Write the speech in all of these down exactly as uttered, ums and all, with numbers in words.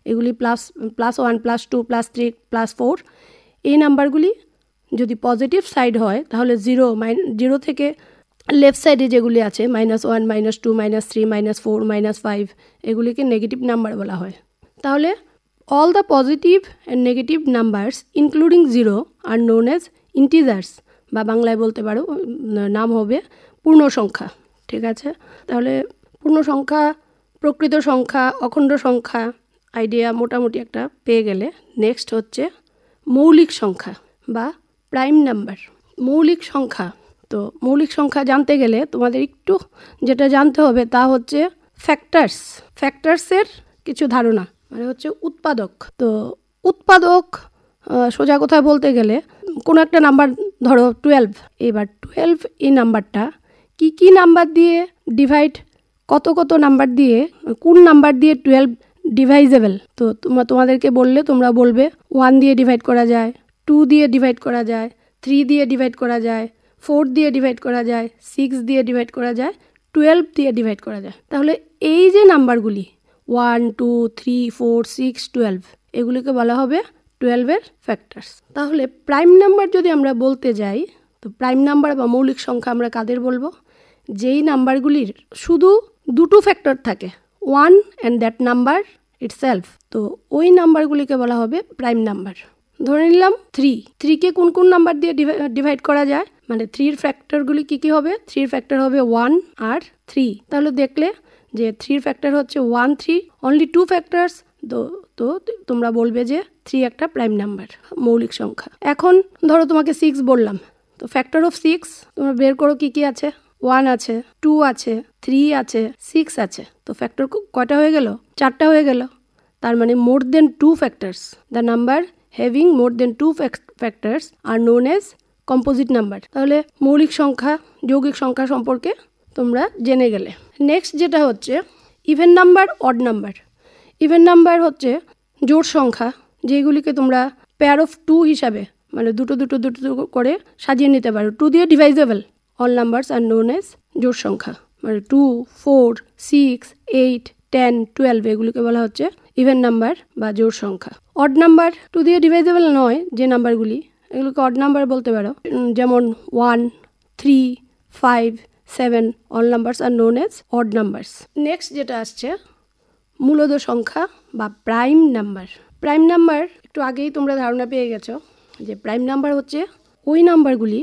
এগুলি plus plus one plus two plus three plus four, এই নাম্বারগুলি যদি পজিটিভ সাইড হয় তাহলে জিরো মাইন জিরো থেকে লেফট সাইডে যেগুলি আছে minus one minus two minus three minus four minus five এগুলিকে নেগেটিভ নাম্বার বলা হয়। তাহলে all the positive and negative numbers including zero are known as integers, বা বাংলায় বলতে পারো নাম হবে পূর্ণ সংখ্যা। ঠিক আছে, তাহলে পূর্ণ সংখ্যা, প্রকৃত সংখ্যা, অখণ্ড সংখ্যা আইডিয়া মোটামুটি একটা পেয়ে গেলে নেক্সট হচ্ছে মৌলিক সংখ্যা বা প্রাইম নাম্বার। মৌলিক সংখ্যা, তো মৌলিক সংখ্যা জানতে গেলে তোমাদের একটু যেটা জানতে হবে তা হচ্ছে ফ্যাক্টরস। ফ্যাক্টরসের কিছু ধারণা মানে হচ্ছে উৎপাদক। তো উৎপাদক সোজা কথায় বলতে গেলে কোনো একটা নাম্বার ধরো টুয়েলভ, এবার টুয়েলভ এই নাম্বারটা কি কি নাম্বার দিয়ে ডিভাইড, কত কত নাম্বার দিয়ে, কোন নাম্বার দিয়ে টুয়েলভ ডিভাইজেবল। তো তোমরা তোমাদেরকে বললে তোমরা বলবে ওয়ান দিয়ে ডিভাইড করা যায়, টু দিয়ে ডিভাইড করা যায়, থ্রি দিয়ে ডিভাইড করা যায়, ফোর দিয়ে ডিভাইড করা যায়, সিক্স দিয়ে ডিভাইড করা যায়, টুয়েলভ দিয়ে ডিভাইড করা যায়। তাহলে এই যে নাম্বারগুলি one two three four six twelve এগুলিকে বলা হবে টুয়েলভের ফ্যাক্টরস। তাহলে প্রাইম নাম্বার যদি আমরা বলতে যাই, তো প্রাইম নাম্বার বা মৌলিক সংখ্যা আমরা কাদের বলবো? যেই নাম্বারগুলির শুধু দুটো ফ্যাক্টর থাকে, one and that number itself, তো ওই নাম্বারগুলিকে বলা হবে প্রাইম নাম্বার। ধরে নিলাম থ্রি, থ্রিকে কোন কোন নাম্বার দিয়ে ডিভাইড করা যায়, মানে থ্রির ফ্যাক্টরগুলি কী কী হবে? থ্রির ফ্যাক্টর হবে ওয়ান আর থ্রি। তাহলে দেখলে যে থ্রির ফ্যাক্টর হচ্ছে one three, only two factors, তো তো তোমরা বলবে যে থ্রি একটা প্রাইম নাম্বার, মৌলিক সংখ্যা। এখন ধরো তোমাকে সিক্স বললাম, তো ফ্যাক্টর অফ সিক্স তোমরা বের করো কী কী আছে। ওয়ান আছে, টু আছে, থ্রি আছে, সিক্স আছে, তো ফ্যাক্টর কয়টা হয়ে গেল? চারটা হয়ে গেল। তার মানে মোর দেন two factors, the number having more then two factors are known as composite number. তাহলে মৌলিক সংখ্যা, যৌগিক সংখ্যা সম্পর্কে তোমরা জেনে গেলে। নেক্সট যেটা হচ্ছে even number, odd number. Even number হচ্ছে জোড় সংখ্যা, যেগুলিকে তোমরা পেয়ার অফ টু হিসাবে মানে দুটো দুটো দুটো দুটো করে সাজিয়ে নিতে পারো। টু দিয়ে divisible all numbers are known as জোড় সংখ্যা, মানে two four six eight ten twelve এগুলিকে বলা হচ্ছে ইভেন নাম্বার বা জোড় সংখ্যা। অড নাম্বার টু দিয়ে ডিভাইজেবল নয় যে নাম্বারগুলি, এগুলোকে অড নাম্বার বলতে পারো, যেমন one three five seven all numbers are known as odd numbers. Next যেটা আসছে মূলদ সংখ্যা বা প্রাইম নাম্বার। প্রাইম নাম্বার একটু আগেই তোমরা ধারণা পেয়ে গেছো যে প্রাইম নাম্বার হচ্ছে ওই নাম্বারগুলি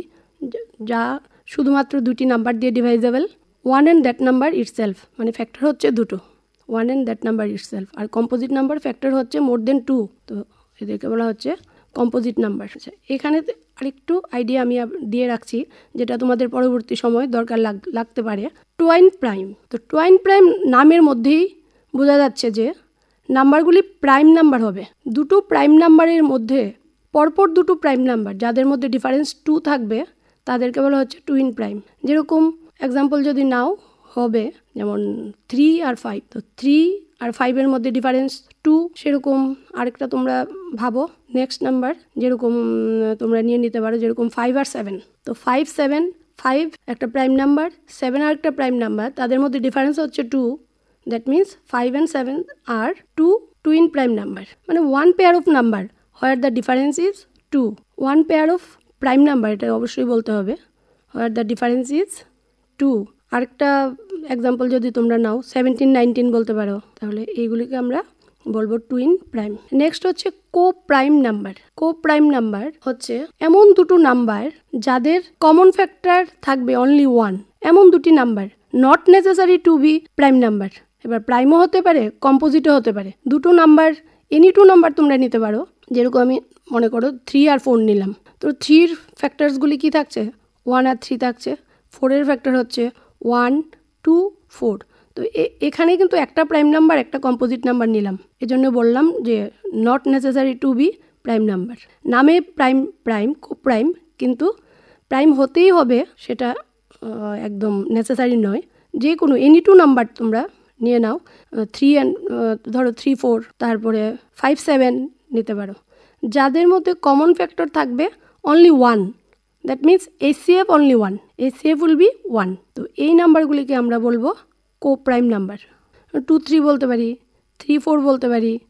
যা শুধুমাত্র দুটি নাম্বার দিয়ে divisible, one and that number itself, মানে ফ্যাক্টর হচ্ছে দুটো, one and that number itself. R composite number factor হচ্ছে মোর দেন টু, তো এদেরকে বলা হচ্ছে কম্পোজিট নাম্বার। এখানে আরেকটু আইডিয়া আমি দিয়ে রাখছি যেটা তোমাদের পরবর্তী সময় দরকার লাগতে পারে। টুয়াইন প্রাইম, তো টুয়াইন প্রাইম নামের মধ্যেই বোঝা যাচ্ছে যে নাম্বারগুলি প্রাইম নাম্বার হবে। দুটো প্রাইম নাম্বারের মধ্যে পরপর দুটো প্রাইম নাম্বার যাদের মধ্যে ডিফারেন্স টু থাকবে তাদেরকে বলা হচ্ছে টুইন প্রাইম। যেরকম এক্সাম্পল যদি নাও হবে যেমন থ্রি আর ফাইভ, তো থ্রি আর ফাইভের মধ্যে ডিফারেন্স টু, সেরকম আরেকটা তোমরা ভাবো নেক্সট নাম্বার যেরকম তোমরা নিয়ে নিতে পারো, যেরকম ফাইভ আর সেভেন, তো ফাইভ সেভেন, ফাইভ একটা প্রাইম নাম্বার, সেভেন আর একটা প্রাইম নাম্বার, তাদের মধ্যে ডিফারেন্স হচ্ছে two, that means five and seven R two twin prime number, মানে one pair of number where the difference is two, one pair of prime number, এটা অবশ্যই বলতে হবে, where the difference is two. আরেকটা example যদি তোমরা নাও seventeen nineteen বলতে পারো, তাহলে এইগুলিকে আমরা বলবো টুইন প্রাইম। নেক্সট হচ্ছে কো প্রাইম নাম্বার। কো প্রাইম নাম্বার হচ্ছে এমন দুটো নাম্বার যাদের কমন ফ্যাক্টর থাকবে অনলি ওয়ান, এমন দুটি number, not necessary to B prime number. এবার প্রাইমও হতে পারে, কম্পোজিটও হতে পারে। দুটো নাম্বার, এনি টু নাম্বার তোমরা নিতে পারো, যেরকম আমি মনে করো থ্রি আর ফোর নিলাম, তো থ্রির ফ্যাক্টরসগুলি কি থাকছে? ওয়ান আর থ্রি থাকছে। ফোরের ফ্যাক্টর হচ্ছে ওয়ান টু ফোর, তো এখানে কিন্তু একটা প্রাইম নাম্বার একটা কম্পোজিট নাম্বার নিলাম, এজন্য বললাম যে not necessary to B prime number. নামে প্রাইম প্রাইম কো প্রাইম, কিন্তু প্রাইম হতেই হবে সেটা একদম নেসেসারি নয়। যে কোনো এনি টু নাম্বার তোমরা নিয়ে নাও, থ্রি অ্যান্ড ধরো থ্রি ফোর, তারপরে ফাইভ সেভেন নিতে পারো, যাদের মধ্যে কমন ফ্যাক্টর থাকবে only one, that means H C F only one, H C F will be one. তো এই নাম্বারগুলিকে আমরা বলবো কো প্রাইম নাম্বার। টু থ্রি বলতে পারি, থ্রি ফোর বলতে পারি,